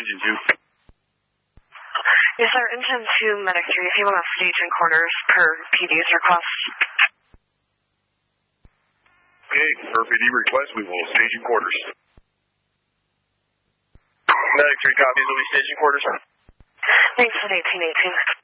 Engine 2. Yes, sir. Engine 2, Medic 3. If you want to stage in quarters per PD's request. Okay, per PD request, we will stage in quarters. Medic 3 copies, will be staging quarters. Thanks at 1818.